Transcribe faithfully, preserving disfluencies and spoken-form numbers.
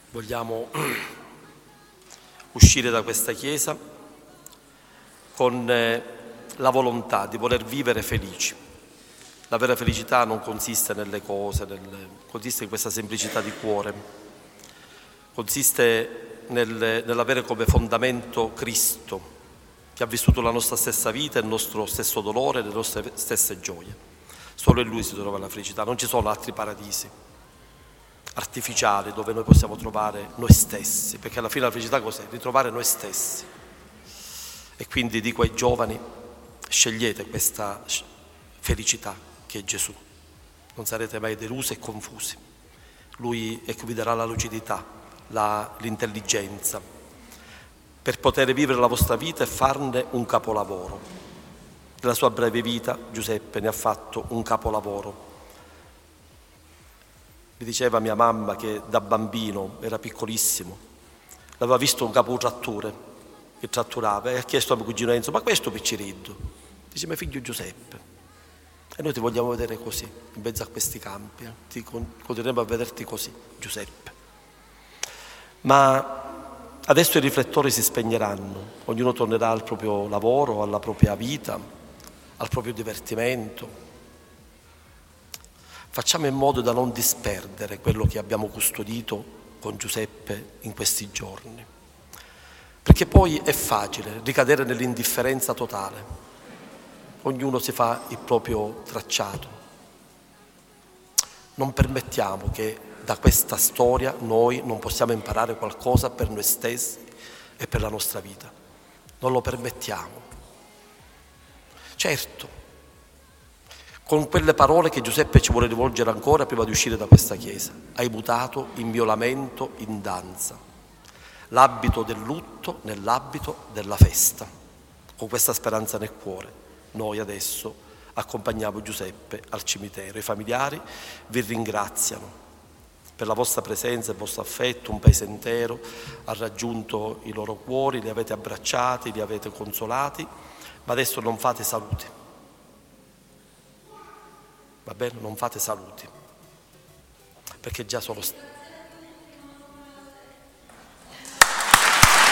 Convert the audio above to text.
Vogliamo uscire da questa Chiesa con eh, la volontà di voler vivere felici. La vera felicità non consiste nelle cose, nel, consiste in questa semplicità di cuore, consiste nel, nell'avere come fondamento Cristo, che ha vissuto la nostra stessa vita, il nostro stesso dolore, le nostre stesse gioie. Solo in Lui si trova la felicità, non ci sono altri paradisi artificiali dove noi possiamo trovare noi stessi, perché alla fine la felicità cos'è? Ritrovare noi stessi. E quindi dico ai giovani, scegliete questa felicità che è Gesù, non sarete mai delusi e confusi. Lui ecco, vi darà la lucidità, la, l'intelligenza, per poter vivere la vostra vita e farne un capolavoro. Nella sua breve vita Giuseppe ne ha fatto un capolavoro. Mi diceva mia mamma che da bambino, era piccolissimo, l'aveva visto un capotrattore che tratturava e ha chiesto a mio cugino Enzo: ma questo picciriddu? Dice: mio figlio Giuseppe. E noi ti vogliamo vedere così, in mezzo a questi campi, eh? Ti continueremo a vederti così, Giuseppe. Ma adesso i riflettori si spegneranno, ognuno tornerà al proprio lavoro, alla propria vita, al proprio divertimento. Facciamo in modo da non disperdere quello che abbiamo custodito con Giuseppe in questi giorni, perché poi è facile ricadere nell'indifferenza totale. Ognuno si fa il proprio tracciato. Non permettiamo che da questa storia noi non possiamo imparare qualcosa per noi stessi e per la nostra vita. Non lo permettiamo. Certo, con quelle parole che Giuseppe ci vuole rivolgere ancora prima di uscire da questa chiesa: hai mutato in mio lamento in danza, l'abito del lutto nell'abito della festa. Con questa speranza nel cuore noi adesso accompagniamo Giuseppe al cimitero. I familiari vi ringraziano per la vostra presenza, il vostro affetto. Un paese intero ha raggiunto i loro cuori, li avete abbracciati, li avete consolati, ma adesso non fate saluti. Va bene? Non fate saluti, perché già sono